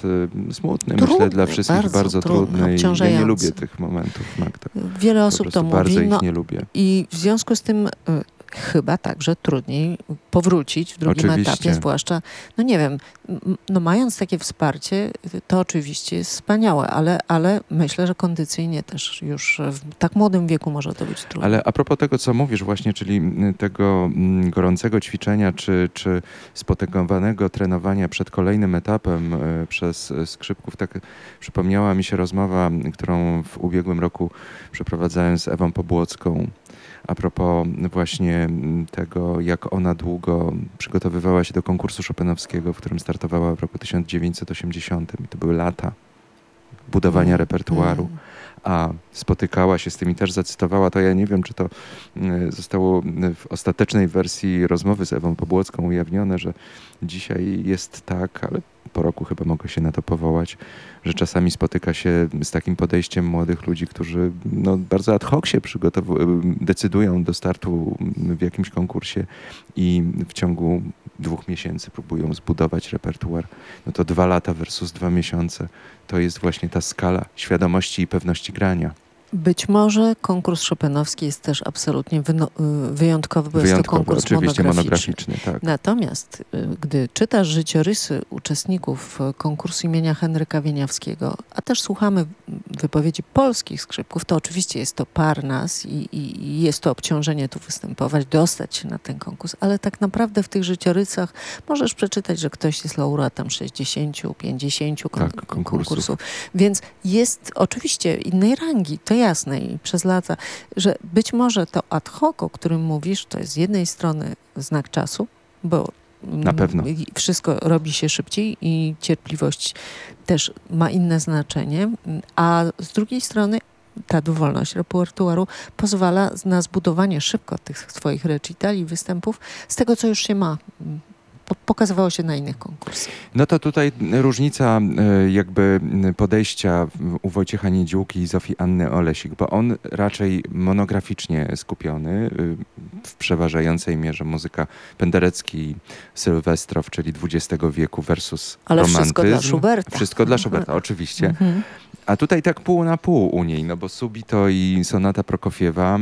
smutny, Trudny, myślę, dla wszystkich bardzo trudny. I ja nie obciążający. lubię tych momentów, Magda. Wiele osób to mówi. Bardzo ich nie lubię. I w związku z tym chyba także trudniej powrócić w drugim etapie, zwłaszcza, no nie wiem, no mając takie wsparcie, to oczywiście jest wspaniałe, ale myślę, że kondycyjnie też już w tak młodym wieku może to być trudne. Ale a propos tego, co mówisz właśnie, czyli tego gorącego ćwiczenia, czy spotykowanego trenowania przed kolejnym etapem przez skrzypków, tak przypomniała mi się rozmowa, którą w ubiegłym roku przeprowadzałem z Ewą Pobłocką. A propos właśnie tego, jak ona długo przygotowywała się do konkursu chopinowskiego, w którym startowała w roku 1980. I to były lata budowania repertuaru. A spotykała się z tym i też zacytowała to. Ja nie wiem, czy to zostało w ostatecznej wersji rozmowy z Ewą Pobłocką ujawnione, że dzisiaj jest tak, ale po roku chyba mogę się na to powołać, że czasami spotyka się z takim podejściem młodych ludzi, którzy no, bardzo ad hoc się decydują do startu w jakimś konkursie i w ciągu 2 miesięcy próbują zbudować repertuar. No to 2 lata versus 2 miesiące to jest właśnie ta skala świadomości i pewności grania. Być może konkurs chopinowski jest też absolutnie wyjątkowy, bo jest to konkurs monograficzny. Tak. Natomiast gdy czytasz życiorysy uczestników konkursu imienia Henryka Wieniawskiego, a też słuchamy wypowiedzi polskich skrzypków, to oczywiście jest to parnas i jest to obciążenie tu występować, dostać się na ten konkurs, ale tak naprawdę w tych życiorysach możesz przeczytać, że ktoś jest laureatem 60, 50 konkursów. Więc jest oczywiście innej rangi, to jasne i przez lata, że być może to ad hoc, o którym mówisz, to jest z jednej strony znak czasu, bo na pewno wszystko robi się szybciej i cierpliwość też ma inne znaczenie, a z drugiej strony ta dowolność repertuaru pozwala na zbudowanie szybko tych swoich recitali, występów z tego, co już się ma. Pokazywało się na innych konkursach. No to tutaj różnica jakby podejścia u Wojciecha Niedziłki i Zofii Anny Olesik, bo on raczej monograficznie skupiony, w przeważającej mierze muzyka Penderecki, Sylwestrow, czyli XX wieku versus romantyzm. Ale wszystko dla Schuberta. Wszystko dla Schuberta, oczywiście. A tutaj tak pół na pół u niej, no bo Subito i sonata Prokofiewa,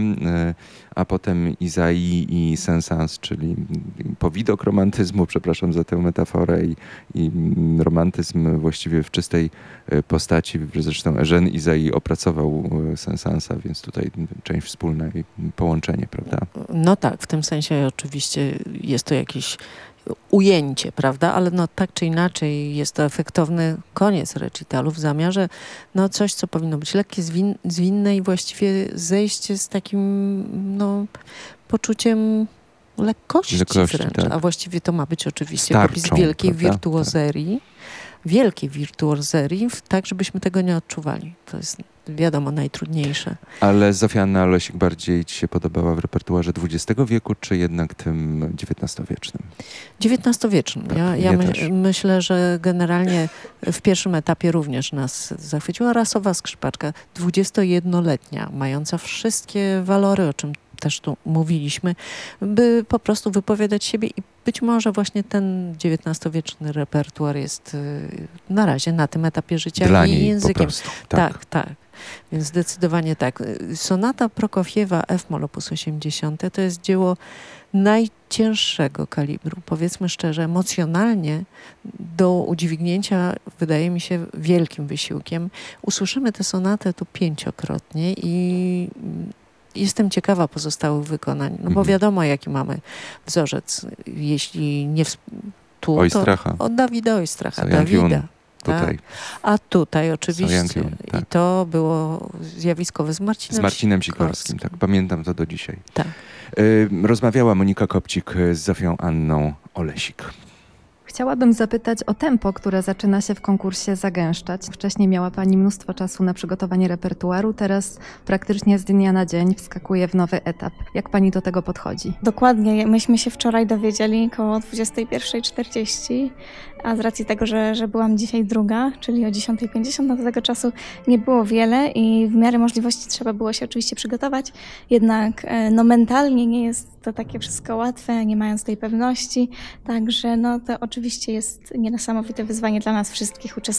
a potem Izai i Saint-Saëns, czyli powidok romantyzmu, przepraszam za tę metaforę, i romantyzm właściwie w czystej postaci. Zresztą Eugène Izai opracował Saint-Saënsa, więc tutaj część wspólna i połączenie, prawda? No tak, w tym sensie oczywiście jest to jakieś ujęcie, prawda? Ale no tak czy inaczej jest to efektowny koniec recitalu w zamiarze no coś, co powinno być lekkie, zwinne i właściwie zejście z takim no lekkości wręcz. Tak. A właściwie to ma być oczywiście Starczą, popis wielkiej prawda? wirtuozerii. Wielkiej wirtuozerii, tak żebyśmy tego nie odczuwali. To jest wiadomo najtrudniejsze. Ale Zofia Anna Olesik bardziej ci się podobała w repertuarze XX wieku, czy jednak tym XIX-wiecznym? XIX-wiecznym. Tak, ja myślę, że generalnie w pierwszym etapie również nas zachwyciła rasowa skrzypaczka, 21-letnia, mająca wszystkie walory, o czym też tu mówiliśmy, by po prostu wypowiadać siebie i być może właśnie ten XIX-wieczny repertuar jest na razie na tym etapie życia dla i niej językiem. Po prostu, Tak. Więc zdecydowanie tak. Sonata Prokofiewa F-moll op. 80 to jest dzieło najcięższego kalibru, powiedzmy szczerze, emocjonalnie do udźwignięcia wydaje mi się wielkim wysiłkiem. Usłyszymy tę sonatę tu 5-krotnie i jestem ciekawa pozostałych wykonań, no bo wiadomo, jaki mamy wzorzec. Jeśli nie tu, Oistracha. to od Dawida Oistracha. Tutaj. Tak. A tutaj oczywiście. Tak. I to było zjawiskowe z Marcinem Sikorskim. Tak, pamiętam to do dzisiaj. Tak. Rozmawiała Monika Kopcik z Zofią Anną Olesik. Chciałabym zapytać o tempo, które zaczyna się w konkursie zagęszczać. Wcześniej miała Pani mnóstwo czasu na przygotowanie repertuaru, teraz praktycznie z dnia na dzień wskakuje w nowy etap. Jak Pani do tego podchodzi? Dokładnie. Myśmy się wczoraj dowiedzieli koło 21:40, a z racji tego, że byłam dzisiaj druga, czyli o 10:50, no do tego czasu nie było wiele i w miarę możliwości trzeba było się oczywiście przygotować. Jednak no mentalnie nie jest to takie wszystko łatwe, nie mając tej pewności. Także no to oczywiście jest niesamowite wyzwanie dla nas wszystkich uczestników.